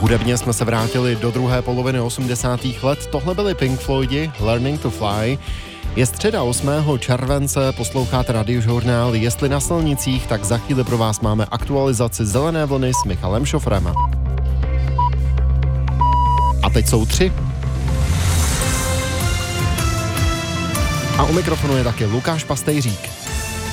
Hudebně jsme se vrátili do druhé poloviny 80. let. Tohle byly Pink Floydi, Learning to Fly. Je středa 8. července, posloucháte Radiožurnál. Jestli na silnicích, tak za chvíli pro vás máme aktualizaci Zelené vlny s Michalem Šofrem. A teď jsou 3. A u mikrofonu je taky Lukáš Pastejřík.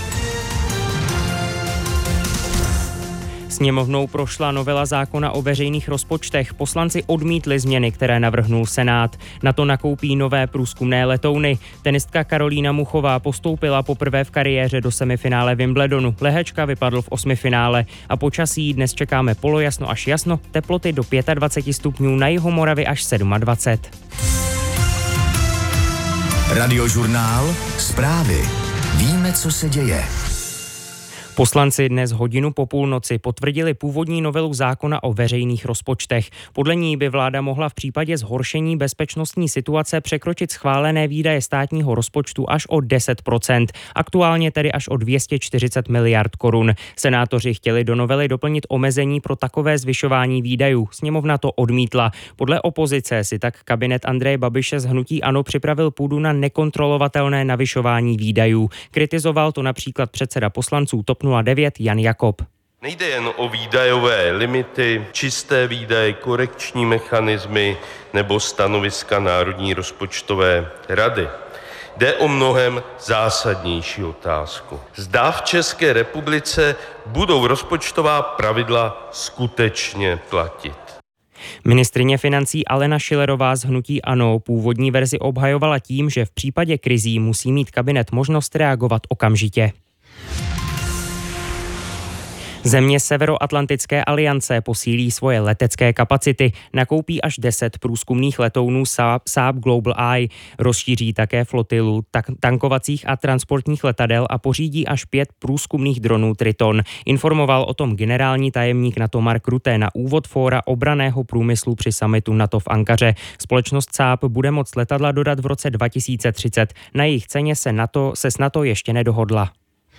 Sněmovnou prošla novela zákona o veřejných rozpočtech. Poslanci odmítli změny, které navrhnul Senát. Na to nakoupí nové průzkumné letouny. Tenistka Karolína Muchová postoupila poprvé v kariéře do semifinále Wimbledonu. Lehečka vypadl v 8. finále. A počasí dnes čekáme polojasno až jasno, teploty do 25 stupňů, na Jihomoravě až 27. Radiožurnál, zprávy. Víme, co se děje. Poslanci dnes hodinu po půlnoci potvrdili původní novelu zákona o veřejných rozpočtech. Podle ní by vláda mohla v případě zhoršení bezpečnostní situace překročit schválené výdaje státního rozpočtu až o 10%, aktuálně tedy až o 240 miliard korun. Senátoři chtěli do novely doplnit omezení pro takové zvyšování výdajů. Sněmovna to odmítla. Podle opozice si tak kabinet Andreje Babiše z hnutí ANO připravil půdu na nekontrolovatelné navyšování výdajů. Kritizoval to například předseda poslanců TOP 09 Jan Jakob. Nejde jen o výdajové limity, čisté výdaje, korekční mechanismy nebo stanoviska Národní rozpočtové rady. Jde o mnohem zásadnější otázku. Zda v České republice budou rozpočtová pravidla skutečně platit. Ministryně financí Alena Schillerová z hnutí ANO původní verzi obhajovala tím, že v případě krizí musí mít kabinet možnost reagovat okamžitě. Země Severoatlantické aliance posílí svoje letecké kapacity, nakoupí až 10 průzkumných letounů Saab Global Eye, rozšíří také flotilu tankovacích a transportních letadel a pořídí až 5 průzkumných dronů Triton. Informoval o tom generální tajemník NATO Mark Rutte na úvod fóra obranného průmyslu při summitu NATO v Ankaře. Společnost Saab bude moct letadla dodat v roce 2030. Na jejich ceně se s NATO ještě nedohodla.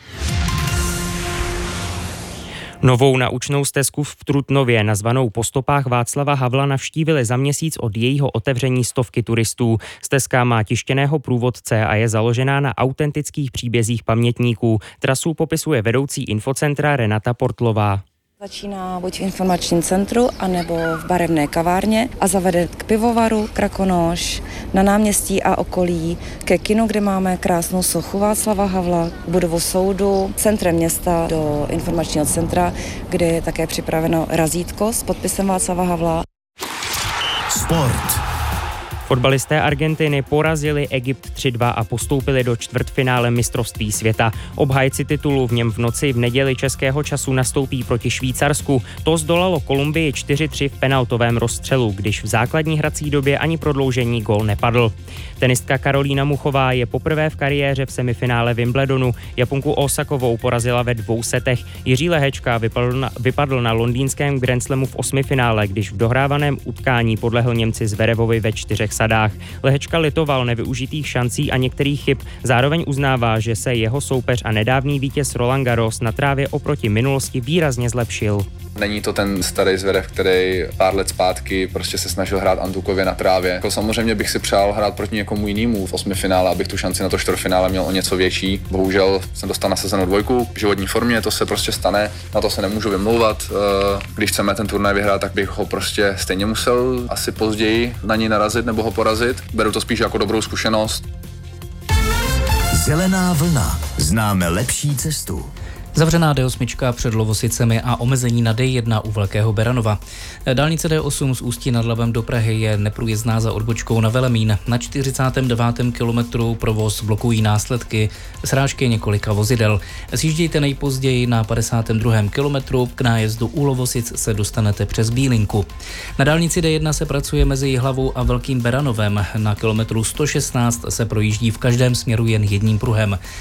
Novou naučnou stezku v Trutnově, nazvanou Po stopách Václava Havla, navštívili za měsíc od jejího otevření stovky turistů. Stezka má tištěného průvodce a je založená na autentických příbězích pamětníků. Trasu popisuje vedoucí infocentra Renata Portlová. Začíná buď v informačním centru, anebo v barevné kavárně a zavede k pivovaru Krakonoš, na náměstí a okolí, ke kinu, kde máme krásnou sochu Václava Havla, budovu soudu, centrem města do informačního centra, kde je také připraveno razítko s podpisem Václava Havla. Sport. Fotbalisté Argentiny porazili Egypt 3-2 a postoupili do čtvrtfinále mistrovství světa. Obhájci titulu v něm v noci v neděli českého času nastoupí proti Švýcarsku. To zdolalo Kolumbii 4-3 v penaltovém rozstřelu, když v základní hrací době ani prodloužení gól nepadl. Tenistka Karolína Muchová je poprvé v kariéře v semifinále Wimbledonu. Japonku Osakovou porazila ve 2 setech. Jiří Lehečka vypadl na londýnském Grand Slamu v 8. finále, když v dohrávaném utkání podlehl Němci Zverevovi ve 4 sadách. Lehečka litoval nevyužitých šancí a některých chyb. Zároveň uznává, že se jeho soupeř a nedávný vítěz Roland Garros na trávě oproti minulosti výrazně zlepšil. Není to ten starý Zverev, který pár let zpátky prostě se snažil hrát antukově na trávě. Jako samozřejmě bych si přál hrát proti někomu jinému v 8. finále, abych tu šanci na to čtvrtfinále měl o něco větší. Bohužel jsem dostal nasazenou 2 v životní formě, to se prostě stane, na to se nemůžu vymlouvat. Když chceme ten turnaj vyhrát, tak bych ho prostě stejně musel asi později na něj narazit nebo ho porazit. Beru to spíš jako dobrou zkušenost. Zelená vlna. Známe lepší cestu. Zavřená D8 před Lovosicemi a omezení na D1 u Velkého Beranova. Dálnice D8 z Ústí nad Labem do Prahy je neprůjezdná za odbočkou na Velemín. Na 49. kilometru provoz blokují následky srážky několika vozidel. Sjíždějte nejpozději na 52. kilometru, k nájezdu u Lovosic se dostanete přes Bílinku. Na dálnici D1 se pracuje mezi Jihlavou a Velkým Beranovem. Na kilometru 116 se projíždí v každém směru jen jedním pruhem.